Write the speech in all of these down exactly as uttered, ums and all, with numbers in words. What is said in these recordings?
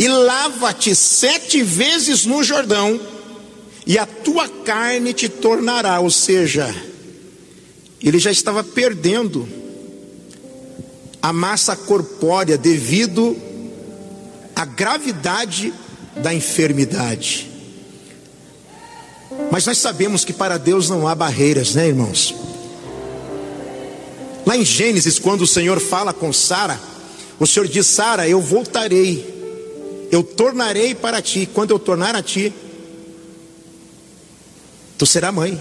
e lava-te sete vezes no Jordão, e a tua carne te tornará. Ou seja, ele já estava perdendo a massa corpórea devido à gravidade da enfermidade. Mas nós sabemos que para Deus não há barreiras, né, irmãos? Lá em Gênesis, quando o Senhor fala com Sara, o Senhor diz: Sara, eu voltarei, eu tornarei para ti. Quando eu tornar a ti, tu serás mãe.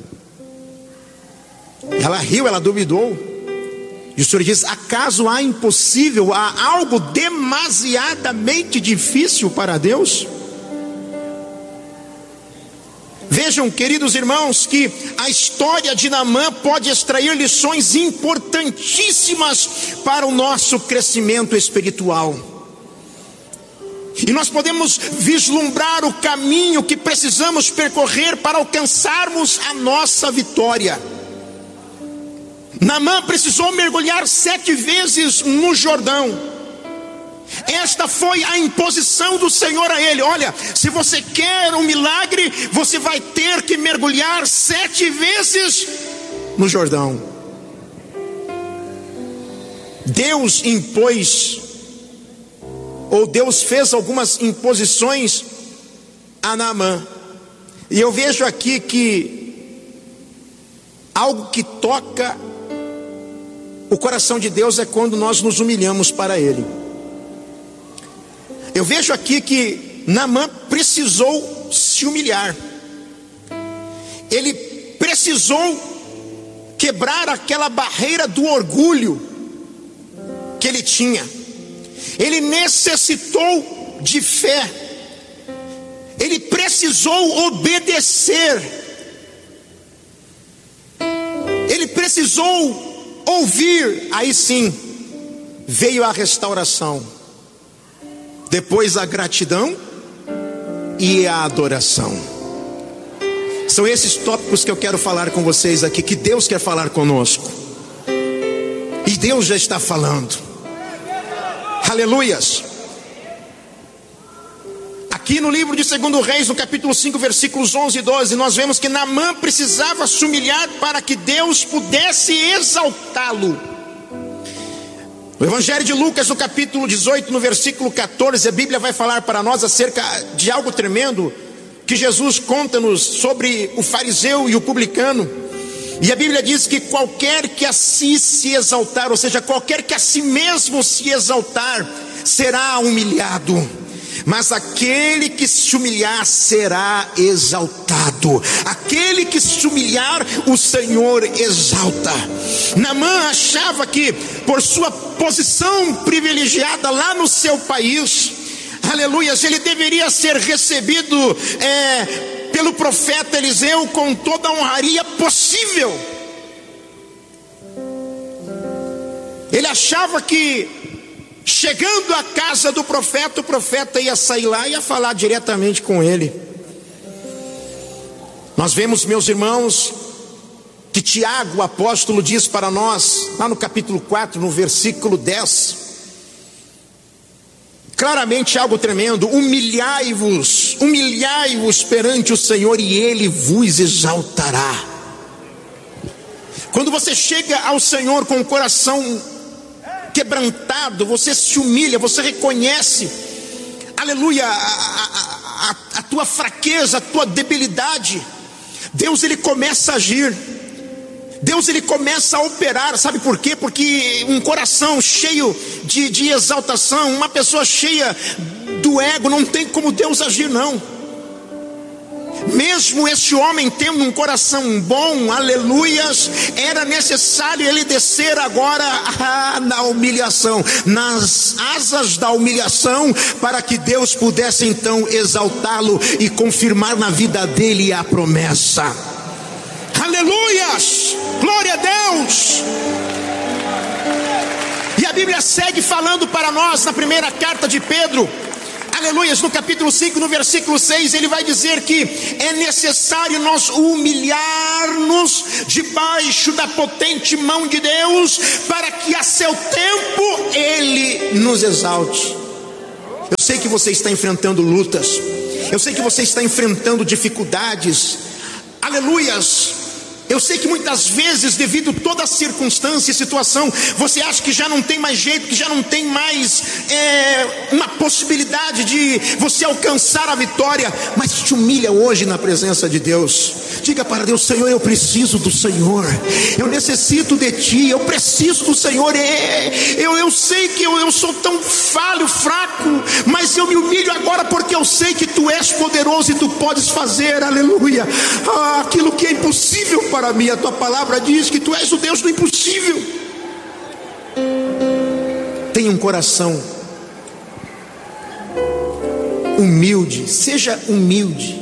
Ela riu, ela duvidou. E o Senhor diz: acaso há impossível, há algo demasiadamente difícil para Deus? Vejam, queridos irmãos, que a história de Naamã pode extrair lições importantíssimas para o nosso crescimento espiritual. E nós podemos vislumbrar o caminho que precisamos percorrer para alcançarmos a nossa vitória. Naamã precisou mergulhar sete vezes no Jordão. Esta foi a imposição do Senhor a ele: olha, se você quer um milagre, você vai ter que mergulhar sete vezes no Jordão. Deus impôs, ou Deus fez algumas imposições a Naamã. E eu vejo aqui que algo que toca o coração de Deus é quando nós nos humilhamos para Ele. Eu vejo aqui que Naamã precisou se humilhar. Ele precisou quebrar aquela barreira do orgulho que ele tinha. Ele necessitou de fé. Ele precisou obedecer. Ele precisou ouvir. Aí sim veio a restauração. Depois a gratidão e a adoração. São esses tópicos que eu quero falar com vocês aqui, que Deus quer falar conosco. E Deus já está falando. Aleluias. Aqui no livro de Segundo Reis, no capítulo cinco, versículos onze e doze, nós vemos que Naamã precisava se humilhar para que Deus pudesse exaltá-lo. No Evangelho de Lucas, no capítulo dezoito, no versículo quatorze, a Bíblia vai falar para nós acerca de algo tremendo que Jesus conta-nos sobre o fariseu e o publicano. E a Bíblia diz que qualquer que a si se exaltar, ou seja, qualquer que a si mesmo se exaltar, será humilhado. Mas aquele que se humilhar será exaltado. Aquele que se humilhar, o Senhor exalta. Naamã achava que por sua posição privilegiada lá no seu país, aleluias, ele deveria ser recebido é, pelo profeta Eliseu com toda a honraria possível. Ele achava que chegando à casa do profeta, o profeta ia sair lá e ia falar diretamente com ele. Nós vemos, meus irmãos, que Tiago, o apóstolo, diz para nós, lá no capítulo quatro, no versículo dez, claramente algo tremendo: humilhai-vos, humilhai-vos perante o Senhor e Ele vos exaltará. Quando você chega ao Senhor com o coração quebrantado, você se humilha, você reconhece, aleluia, a, a, a, a tua fraqueza, a tua debilidade. Deus ele começa a agir, Deus ele começa a operar. Sabe por quê? Porque um coração cheio de, de exaltação, uma pessoa cheia do ego, não tem como Deus agir, não. Mesmo este homem tendo um coração bom, aleluias, era necessário ele descer agora ah, na humilhação, nas asas da humilhação, para que Deus pudesse então exaltá-lo e confirmar na vida dele a promessa. Aleluias, glória a Deus. E a Bíblia segue falando para nós na primeira carta de Pedro, aleluias, no capítulo cinco, no versículo seis, ele vai dizer que é necessário nós humilhar-nos debaixo da potente mão de Deus, para que a seu tempo Ele nos exalte. Eu sei que você está enfrentando lutas, eu sei que você está enfrentando dificuldades, aleluias. Eu sei que muitas vezes, devido a toda a circunstância e situação, você acha que já não tem mais jeito, que já não tem mais é, uma possibilidade de você alcançar a vitória. Mas te humilha hoje na presença de Deus. Diga para Deus: Senhor, eu preciso do Senhor, eu necessito de Ti, eu preciso do Senhor. É, eu, eu sei que eu, eu sou tão falho, fraco, mas eu me humilho agora porque eu sei que Tu és poderoso e Tu podes fazer, aleluia, ah, aquilo que é impossível para para mim. A Tua palavra diz que Tu és o Deus do impossível. Tenha um coração humilde, seja humilde,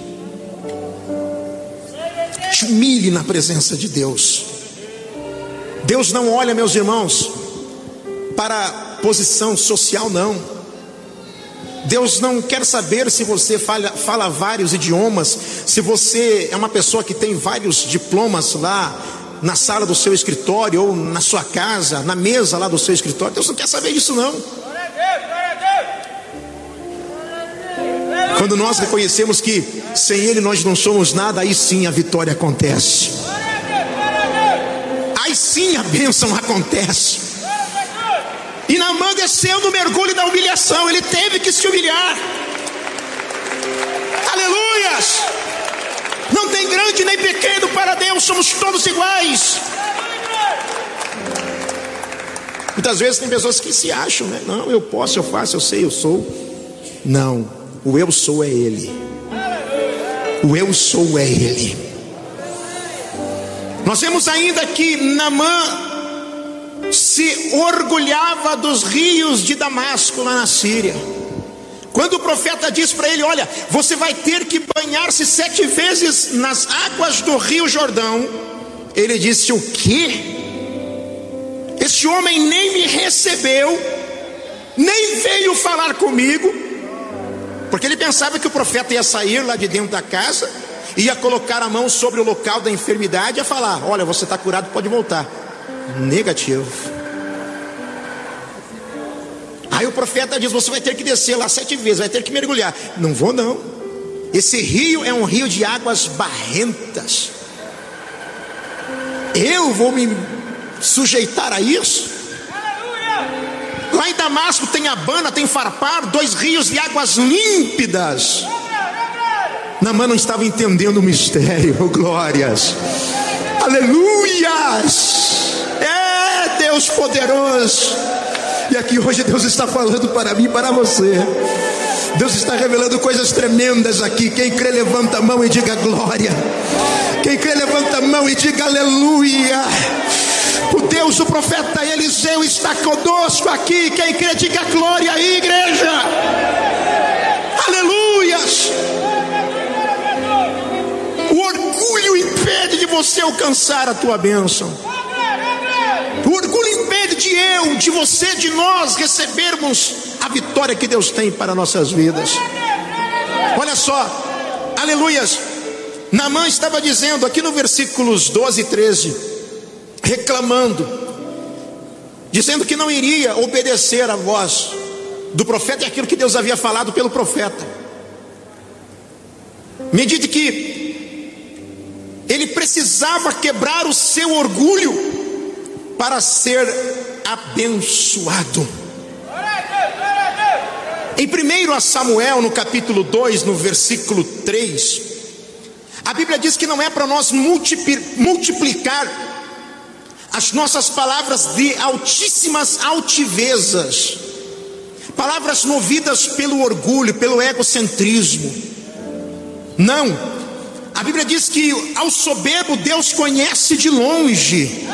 te humilhe na presença de Deus. Deus não olha, meus irmãos, para posição social, não. Deus não quer saber se você fala, fala vários idiomas, se você é uma pessoa que tem vários diplomas lá na sala do seu escritório, ou na sua casa, na mesa lá do seu escritório. Deus não quer saber disso, não. Quando nós reconhecemos que sem Ele nós não somos nada, aí sim a vitória acontece, aí sim a bênção acontece. E Naamã desceu no mergulho da humilhação, ele teve que se humilhar. Aleluias! Não tem grande nem pequeno para Deus, somos todos iguais. Muitas vezes tem pessoas que se acham, né? Não, eu posso, eu faço, eu sei, eu sou. Não, o eu sou é Ele. O eu sou é Ele. Nós vemos ainda que Naamã se orgulhava dos rios de Damasco lá na Síria. Quando o profeta diz para ele: olha, você vai ter que banhar-se sete vezes nas águas do rio Jordão, ele disse: o quê? Este homem nem me recebeu, nem veio falar comigo. Porque ele pensava que o profeta ia sair lá de dentro da casa, ia colocar a mão sobre o local da enfermidade e ia falar: olha, você está curado, pode voltar. Negativo. Aí o profeta diz: você vai ter que descer lá sete vezes, vai ter que mergulhar. Não vou, não. Esse rio é um rio de águas barrentas. Eu vou me sujeitar a isso? Lá em Damasco tem Abana, tem Farpar, dois rios de águas límpidas. Naamã não estava entendendo o mistério. Oh, glórias, aleluias. É Deus poderoso. E aqui hoje Deus está falando para mim e para você. Deus está revelando coisas tremendas aqui. Quem crê levanta a mão e diga glória. Quem crê levanta a mão e diga aleluia. O Deus do profeta Eliseu está conosco aqui. Quem crê diga glória aí, igreja. Aleluias. O orgulho impede de você alcançar a tua bênção. O orgulho impede de eu, de você, de nós recebermos a vitória que Deus tem para nossas vidas. Olha só, aleluias. Naamã estava dizendo aqui no versículos doze e treze, reclamando, dizendo que não iria obedecer à voz do profeta e aquilo que Deus havia falado pelo profeta. Medite que ele precisava quebrar o seu orgulho para ser abençoado. Em primeiro Samuel, no capítulo dois, no versículo três, a Bíblia diz que não é para nós multiplicar as nossas palavras de altíssimas altivezas, palavras movidas pelo orgulho, pelo egocentrismo. Não, a Bíblia diz que ao soberbo Deus conhece de longe.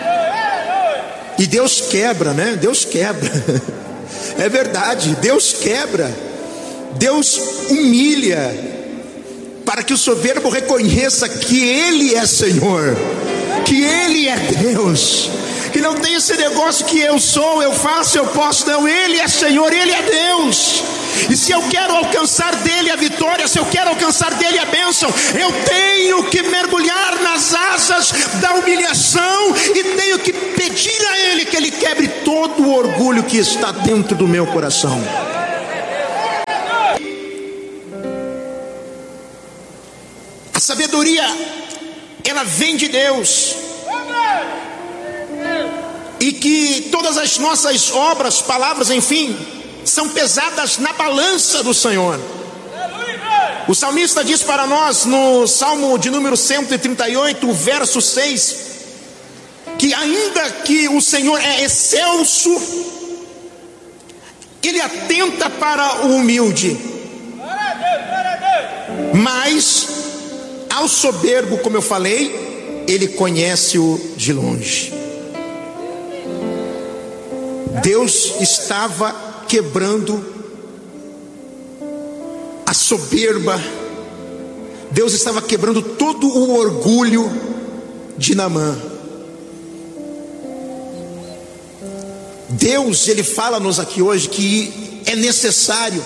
E Deus quebra, né? Deus quebra. É verdade, Deus quebra. Deus humilha, para que o soberbo reconheça que Ele é Senhor, que Ele é Deus, que não tem esse negócio que eu sou, eu faço, eu posso. Não, Ele é Senhor, Ele é Deus. E se eu quero alcançar dele a vitória, se eu quero alcançar dele a bênção, eu tenho que mergulhar nas asas da humilhação e tenho que pedir a Ele que Ele quebre todo o orgulho que está dentro do meu coração. A sabedoria, ela vem de Deus. E que todas as nossas obras, palavras, enfim, são pesadas na balança do Senhor. O salmista diz para nós no Salmo de número cento e trinta e oito, verso seis, que ainda que o Senhor é excelso, Ele atenta para o humilde, mas ao soberbo, como eu falei, Ele conhece-o de longe. Deus estava quebrando a soberba, Deus estava quebrando todo o orgulho de Naamã. Deus, Ele fala-nos aqui hoje que é necessário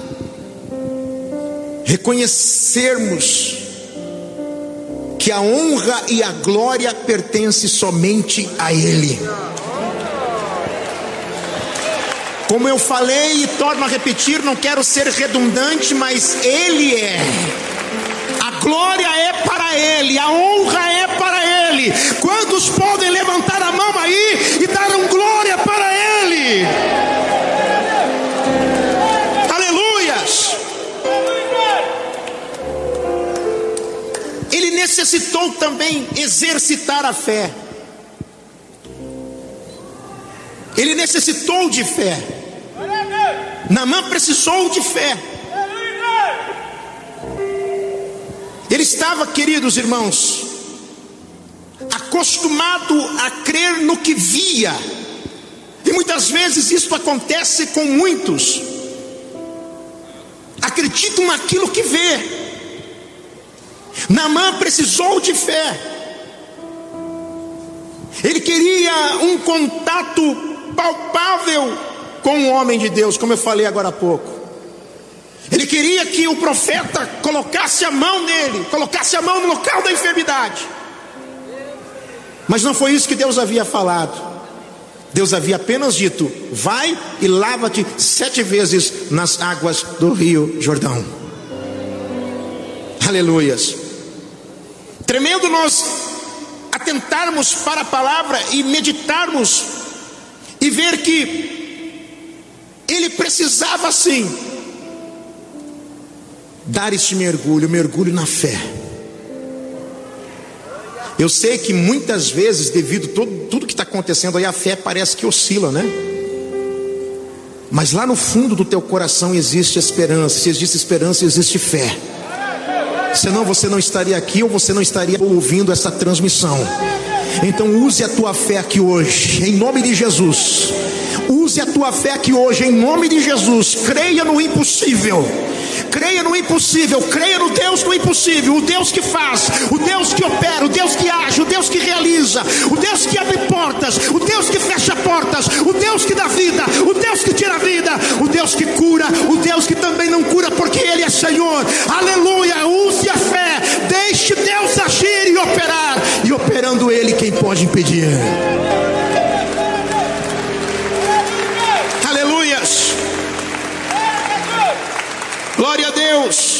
reconhecermos que a honra e a glória pertencem somente a Ele. Como eu falei e torno a repetir, não quero ser redundante, mas Ele é. A glória é para Ele, a honra é para Ele. Quantos podem levantar a mão aí e dar um glória para Ele? Aleluias! Ele necessitou também exercitar a fé. Ele necessitou de fé. Naamã precisou de fé. Ele estava, queridos irmãos, acostumado a crer no que via. E muitas vezes isso acontece com muitos. Acreditam naquilo que vê. Naamã precisou de fé. Ele queria um contato palpável com o homem de Deus, como eu falei agora há pouco. Ele queria que o profeta colocasse a mão nele, colocasse a mão no local da enfermidade. Mas não foi isso que Deus havia falado. Deus havia apenas dito: vai e lava-te sete vezes nas águas do rio Jordão. Aleluias. Tremendo nós atentarmos para a palavra e meditarmos e ver que ele precisava sim dar este mergulho, mergulho na fé. Eu sei que muitas vezes, devido a todo, tudo que está acontecendo aí, a fé parece que oscila, né? Mas lá no fundo do teu coração existe esperança. Se existe esperança, existe fé. Senão você não estaria aqui, ou você não estaria ouvindo essa transmissão. Então use a tua fé aqui hoje, em nome de Jesus. Use a tua fé aqui hoje, em nome de Jesus. Creia no impossível. Creia no impossível, creia no Deus do impossível, o Deus que faz, o Deus que opera, o Deus que age, o Deus que realiza, o Deus que abre portas, o Deus que fecha portas, o Deus que dá vida, o Deus que tira vida, o Deus que cura, o Deus que também não cura, porque Ele é Senhor. Aleluia. Use a fé, deixe Deus agir e operar, e operando Ele, quem pode impedir? Aleluias. Glória a Deus.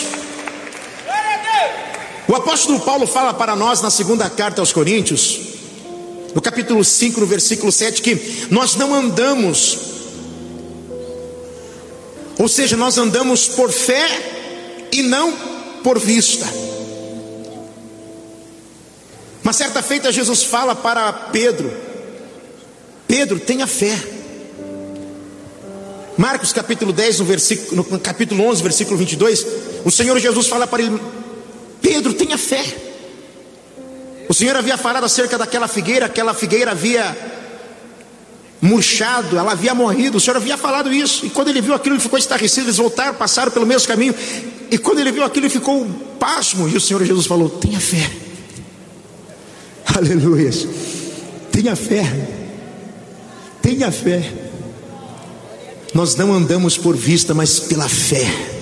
O apóstolo Paulo fala para nós na segunda carta aos Coríntios, no capítulo cinco, no versículo sete, que nós não andamos, ou seja, nós andamos por fé e não por vista. Uma certa feita Jesus fala para Pedro: Pedro, tenha fé. Marcos capítulo dez, no, versículo, no capítulo onze, versículo vinte e dois, o Senhor Jesus fala para ele: Pedro, tenha fé. O Senhor havia falado acerca daquela figueira, aquela figueira havia murchado, ela havia morrido, o Senhor havia falado isso, e quando ele viu aquilo ele ficou estarrecido. Eles voltaram, passaram pelo mesmo caminho, e quando ele viu aquilo ele ficou pasmo, e o Senhor Jesus falou: tenha fé. Aleluia. Tenha fé. Tenha fé. Nós não andamos por vista, mas pela fé.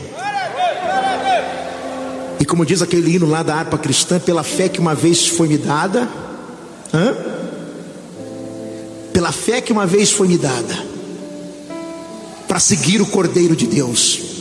E como diz aquele hino lá da harpa cristã: pela fé que uma vez foi me dada, hã? Pela fé que uma vez foi me dada, para seguir o Cordeiro de Deus.